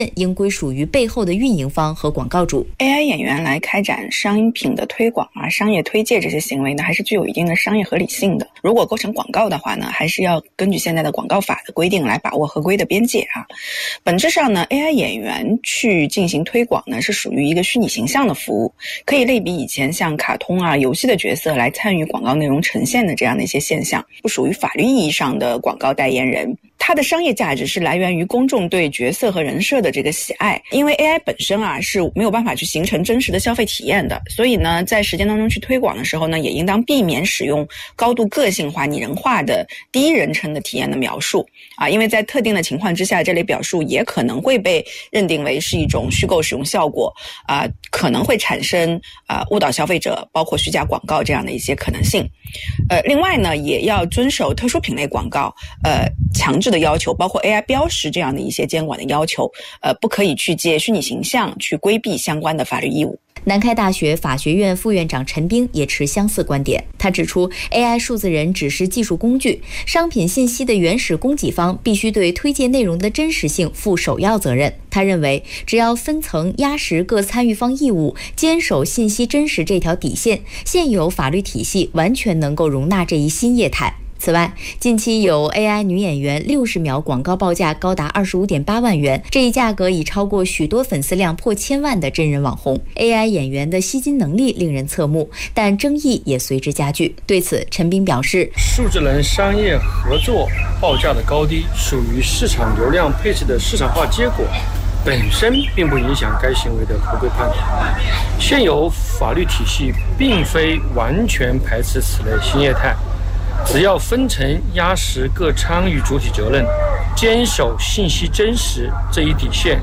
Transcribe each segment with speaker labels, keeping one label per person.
Speaker 1: 应归属于背后的运营方和广告主。
Speaker 2: AI 演员来开展商品的推广商业推介这些行为呢，还是具有一定的商业合理性的。如果构成广告的话呢，还是要根据现在的广告法的规定来把握合规的边界本质上呢 ，AI 演员去进行推广呢，是属于一个虚拟形象的服务，可以类比以前像卡通游戏的角色来参与广告内容呈现的这样的一些现象，不属于法律意义上的广告代言人。它的商业价值是来源于公众对角色和人设的这个喜爱，因为 AI 本身是没有办法去形成真实的消费体验的，所以呢，在实践当中去推广的时候呢，也应当避免使用高度个性化、拟人化的第一人称的体验的描述因为在特定的情况之下，这类表述也可能会被认定为是一种虚构使用效果可能会产生误导消费者，包括虚假广告这样的一些可能性。另外呢，也要遵守特殊品类广告强制的要求，包括 AI 标识这样的一些监管的要求，不可以去借虚拟形象去规避相关的法律义务。
Speaker 1: 南开大学法学院副院长陈斌也持相似观点，他指出 AI 数字人只是技术工具，商品信息的原始供给方必须对推荐内容的真实性负首要责任。他认为，只要分层压实各参与方义务，坚守信息真实这条底线，现有法律体系完全能够容纳这一新业态。此外，近期有 AI 女演员60秒广告报价高达25.8万元，这一价格已超过许多粉丝量破1000万的真人网红。AI 演员的吸金能力令人侧目，但争议也随之加剧。对此，陈斌表示，
Speaker 3: 数字人商业合作报价的高低属于市场流量配置的市场化结果，本身并不影响该行为的合规判断。现有法律体系并非完全排斥此类新业态，只要分层压实各参与主体责任，坚守信息真实这一底线，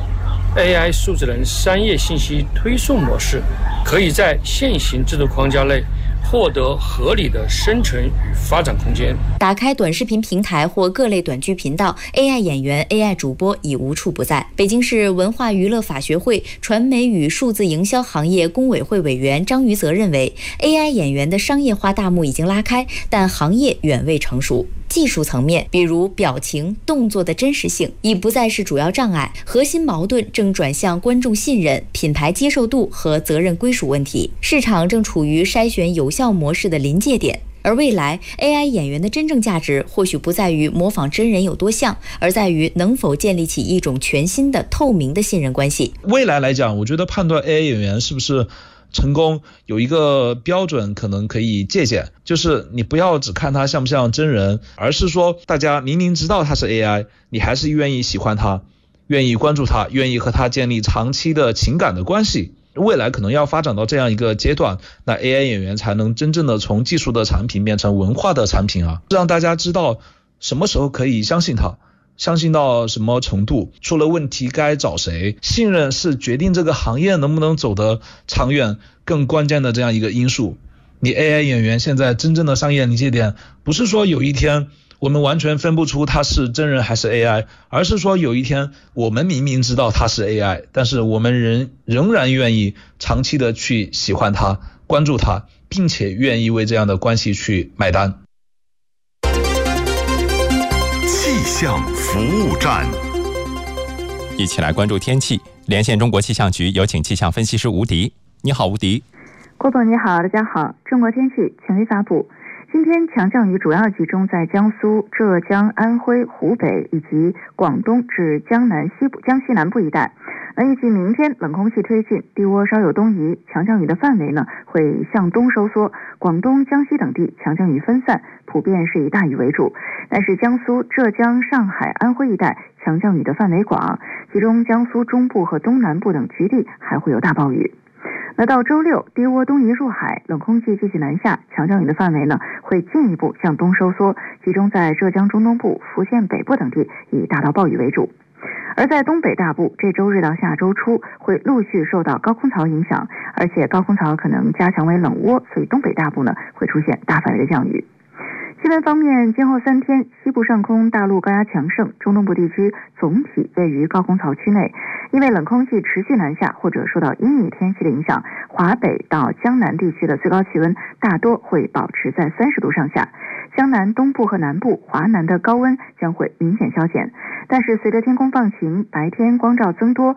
Speaker 3: AI 数字人商业信息推送模式可以在现行制度框架内获得合理的生存与发展空间。
Speaker 1: 打开短视频平台或各类短剧频道， AI 演员、AI 主播已无处不在。北京市文化娱乐法学会传媒与数字营销行业工委会委员张于泽认为， AI 演员的商业化大幕已经拉开，但行业远未成熟。技术层面，比如表情、动作的真实性已不再是主要障碍，核心矛盾正转向观众信任、品牌接受度和责任归属问题。市场正处于筛选有效模式的临界点，而未来 AI 演员的真正价值或许不在于模仿真人有多像，而在于能否建立起一种全新的透明的信任关系。
Speaker 4: 未来来讲，我觉得判断 AI 演员是不是成功有一个标准可能可以借鉴，就是你不要只看他像不像真人，而是说大家明明知道他是 AI， 你还是愿意喜欢他，愿意关注他，愿意和他建立长期的情感的关系。未来可能要发展到这样一个阶段，那 AI 演员才能真正的从技术的产品变成文化的产品让大家知道什么时候可以相信他，相信到什么程度，出了问题该找谁。信任是决定这个行业能不能走得长远更关键的这样一个因素。你 AI 演员现在真正的商业临界点，不是说有一天我们完全分不出他是真人还是 AI， 而是说有一天我们明明知道他是 AI， 但是我们仍然愿意长期的去喜欢他、关注他，并且愿意为这样的关系去买单。
Speaker 5: 气象服务站，
Speaker 6: 一起来关注天气。连线中国气象局，有请气象分析师吴迪。你好，吴迪。
Speaker 7: 郭总你好，大家好。中国天气权威发布，今天强降雨主要集中在江苏、浙江、安徽、湖北以及广东至江南西部、江西南部一带。预计明天冷空气推进，低涡稍有东移，强降雨的范围呢会向东收缩，广东、江西等地强降雨分散，普遍是以大雨为主。但是江苏、浙江、上海、安徽一带强降雨的范围广，其中江苏中部和东南部等局地还会有大暴雨。到周六，低涡东移入海，冷空气继续南下，强降雨的范围呢会进一步向东收缩，集中在浙江中东部、福建北部等地，以大到暴雨为主。而在东北大部，这周日到下周初会陆续受到高空槽影响，而且高空槽可能加强为冷涡，所以东北大部呢会出现大范围的降雨。气温方面，今后3天，西部上空大陆高压强盛，中东部地区总体位于高空槽区内， 因为冷空气持续南下或者受到阴雨天气的影响，华北到江南地区的最高气温大多会保持在30度上下，江南东部和南部、华南的高温将会明显消减。但是随着天空放晴，白天光照增多，